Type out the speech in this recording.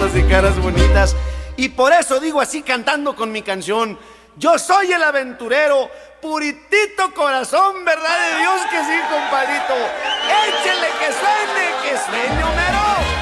hermosas y caras bonitas. Y por eso digo así cantando con mi canción: yo soy el aventurero, puritito corazón, verdad de Dios que sí, compadrito. Échele que suene, Homero.